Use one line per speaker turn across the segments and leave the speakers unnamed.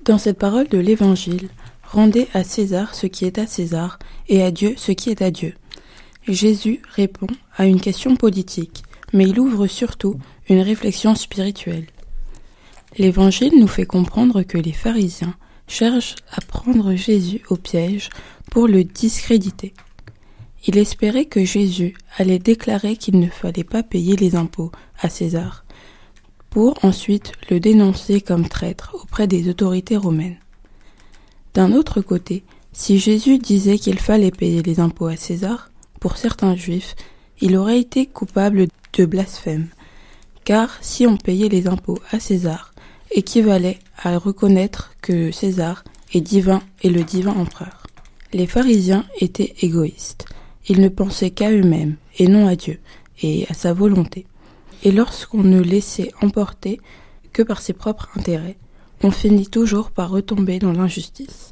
Dans cette parole de l'Évangile, rendez à César ce qui est à César et à Dieu ce qui est à Dieu. Jésus répond à une question politique, mais il ouvre surtout une réflexion spirituelle. L'Évangile nous fait comprendre que les pharisiens cherchent à prendre Jésus au piège pour le discréditer. Il espérait que Jésus allait déclarer qu'il ne fallait pas payer les impôts à César, pour ensuite le dénoncer comme traître auprès des autorités romaines. D'un autre côté, si Jésus disait qu'il fallait payer les impôts à César, pour certains juifs, il aurait été coupable de blasphème, car si on payait les impôts à César, équivalait à reconnaître que César est divin et le divin empereur. Les pharisiens étaient égoïstes. Ils ne pensaient qu'à eux-mêmes et non à Dieu et à sa volonté. Et lorsqu'on ne laissait emporter que par ses propres intérêts, on finit toujours par retomber dans l'injustice.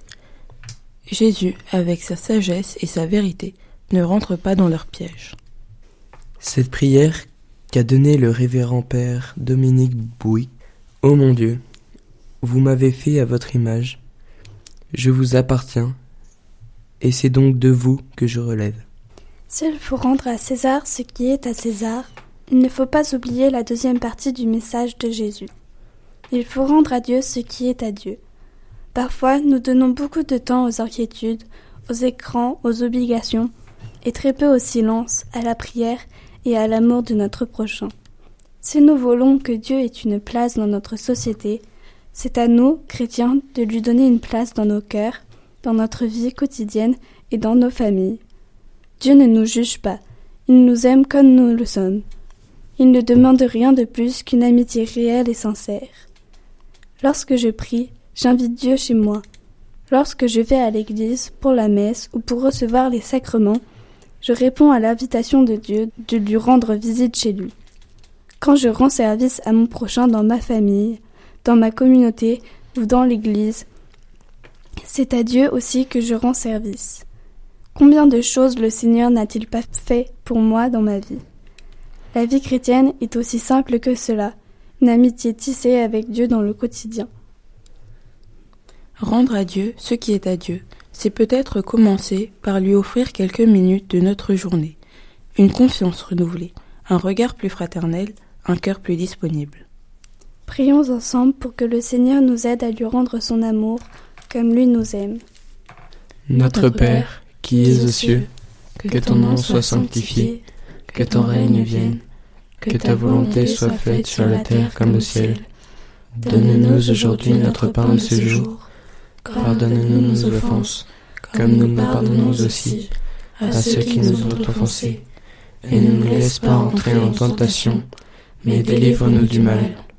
Jésus, avec sa sagesse et sa vérité, ne rentre pas dans leur piège.
Cette prière qu'a donnée le révérend père Dominique Bouy. Ô mon Dieu, vous m'avez fait à votre image, je vous appartiens, et c'est donc de vous que je relève.
S'il faut rendre à César ce qui est à César, il ne faut pas oublier la deuxième partie du message de Jésus. Il faut rendre à Dieu ce qui est à Dieu. Parfois, nous donnons beaucoup de temps aux inquiétudes, aux écrans, aux obligations, et très peu au silence, à la prière et à l'amour de notre prochain. Si nous voulons que Dieu ait une place dans notre société, c'est à nous, chrétiens, de lui donner une place dans nos cœurs, dans notre vie quotidienne et dans nos familles. Dieu ne nous juge pas, il nous aime comme nous le sommes. Il ne demande rien de plus qu'une amitié réelle et sincère. Lorsque je prie, j'invite Dieu chez moi. Lorsque je vais à l'église pour la messe ou pour recevoir les sacrements, je réponds à l'invitation de Dieu de lui rendre visite chez lui. Quand je rends service à mon prochain dans ma famille, dans ma communauté ou dans l'église, c'est à Dieu aussi que je rends service. Combien de choses le Seigneur n'a-t-il pas fait pour moi dans ma vie? La vie chrétienne est aussi simple que cela, une amitié tissée avec Dieu dans le quotidien.
Rendre à Dieu ce qui est à Dieu, c'est peut-être commencer par lui offrir quelques minutes de notre journée, une confiance renouvelée, un regard plus fraternel, un cœur plus disponible.
Prions ensemble pour que le Seigneur nous aide à lui rendre son amour comme lui nous aime.
Notre Père, qui es aux cieux, que ton nom soit sanctifié, que ton règne vienne, que ta volonté soit faite sur la terre comme au ciel. Donne-nous aujourd'hui notre pain de ce jour. Pardonne-nous nos offenses, comme nous pardonnons aussi à ceux qui nous ont offensés. Et ne nous laisse pas entrer en tentation, mais délivre-nous du mal.